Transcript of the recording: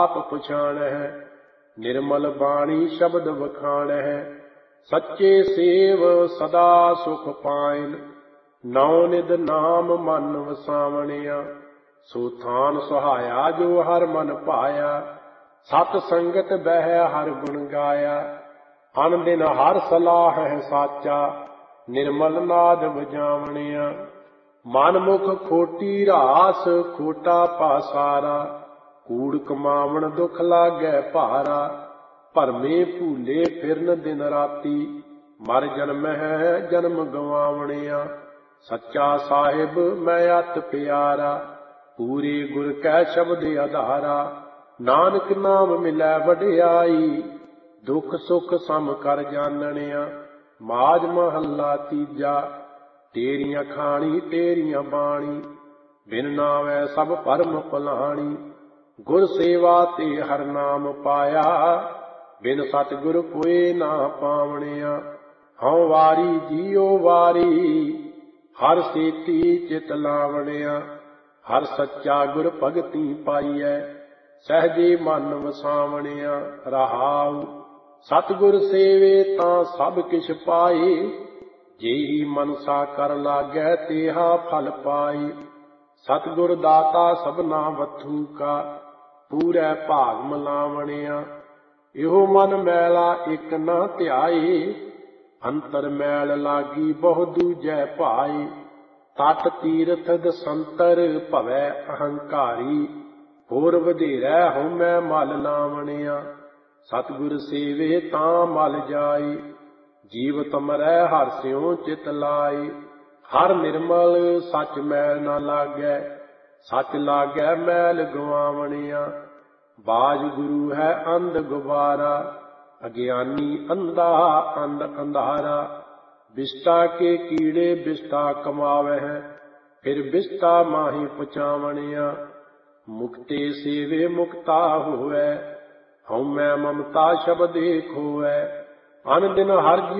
ਆਪ ਪਛਾਣਹਿ। ਨਿਰਮਲ ਬਾਣੀ ਸ਼ਬਦ ਵਖਾਣਹਿ। ਸੱਚੇ ਸੇਵ ਸਦਾ ਸੁਖ ਪਾਇਨ। ਨੌ ਨਿਧ ਨਾਮ ਮਨ ਵਸਾਵਣਿਆ। ਸੋ ਥਾਨ ਸੁਹਾਇਆ ਜੋ ਹਰ ਮਨ ਭਾਇਆ। ਸਤ ਸੰਗਤ ਬਹਿ ਹਰ ਗੁਣ ਗਾਇਆ। ਅਨ ਦਿਨ ਹਰ ਸਲਾਹ ਹੈ ਸਾਚਾ। ਨਿਰਮਲ ਨਾਦ ਵਜਾਵਣਿਆ। ਮਨ ਮੁਖ ਖੋਟੀ ਰਾਸ ਖੋਟਾ ਪਾਸਾਰਾ। ਕੂੜ ਕਮਾਵਣ ਦੁਖ ਲਾਗੈ ਭਾਰਾ। ਭਰਮੇ ਭੂਲੇ ਫਿਰਨ ਦਿਨ ਰਾਤੀ। ਮਰ ਜਨਮਹਿ ਜਨਮ ਗਵਾਵਣਿਆ। ਸੱਚਾ ਸਾਹਿਬ ਮੈਂ ਅਤ ਪਿਆਰਾ। ਪੂਰੇ ਗੁਰ ਕੈ ਸ਼ਬਦ ਆਧਾਰਾ। ਨਾਨਕ ਨਾਮ ਮਿਲੈ ਵਡਿਆਈ। ਦੁਖ ਸੁਖ ਸਮ ਕਰ ਜਾਣਨਿਆ। ਮਾਝ ਮਹੱਲਾ ਤੀਜਾ। ਤੇਰੀਆਂ ਖਾਣੀ ਤੇਰੀਆਂ ਬਾਣੀ। ਬਿਨ ਨਾਵੈ ਸਭ ਭਰਮ ਭੁਲਾਣੀ। ਗੁਰ ਸੇਵਾ ਤੇ ਹਰ ਨਾਮ ਪਾਇਆ। ਬਿਨ ਸਤਿਗੁਰ ਕੋਇ ਨਾ ਪਾਵਣਿਆ। ਹਉ ਵਾਰੀ ਜੀਉ ਵਾਰੀ। ਹਰ ਸੇਤੀ ਚਿਤ ਲਾਵਣਿਆ। ਹਰ ਸੱਚਾ ਗੁਰ ਭਗਤੀ ਪਾਈਐ। ਸਹਿਜੇ ਮਨ ਵਸਾਵਣਿਆ। ਰਹਾਉ ਸਤਿਗੁਰ ਸੇਵੇ ਤਾਂ ਸਭ ਕਿਛ ਪਾਏ। ਜਿਹੀ ਮਨਸਾ ਕਰ ਲਾਗੈ ਤੇਹਾ ਫਲ ਪਾਏ। ਸਤਿਗੁਰ ਦਾਤਾ ਸਭਨਾ ਵਥੂ ਕਾ। ਪੂਰੈ ਭਾਗ ਮਲਾਵਣਿਆ। ਇਹੋ ਮਨ ਮੈਲਾ ਇਕ ਨਾ ਧਿਆਏ। ਅੰਤਰ ਮੈਲ ਲਾਗੀ ਬਹੁ ਦੂਜੈ ਭਾਏ। ਤਟ ਤੀਰਥ ਦਸੰਤਰ ਭਵੈ ਅਹੰਕਾਰੀ। ਹੋਰ ਵਧੇਰੈ ਹਉਮੈ ਮਲ ਲਾਵਣਿਆ। ਸਤਿਗੁਰ ਸੇਵੇ ਤਾਂ ਮਲ ਜਾਏ। ਜੀਵਤ ਮਰੈ ਹਰਿ ਸਿਉ ਚਿਤ ਲਾਏ। ਹਰ ਨਿਰਮਲ ਸਚ ਮੈਲ ਨਾ ਲਾਗੈ। ਸਚ ਲਾਗੈ ਮੈਲ ਗਵਾਵਣਿਆ। ਬਾਜ ਗੁਰੂ ਹੈ ਅੰਧ ਗੁਬਾਰਾ। ਅਗਿਆਨੀ ਅੰਧਾ ਅੰਧ ਅੰਧਾਰਾ। ਬਿਸਟਾ ਕੇ ਕੀੜੇ ਬਿਸਟਾ ਕਮਾਵਹਿ। ਫਿਰ ਬਿਸਟਾ ਮਾਹੀ ਪਚਾਵਣਿਆ। ਮੁਕਤੇ ਸੇਵੇ ਮੁਕਤਾ ਹੋਵੈ। ਹਉਮੈ ਮਮਤਾ ਸ਼ਬਦੇ ਖੋਵੈ। ਅਨ ਦਿਨ ਹਰਿ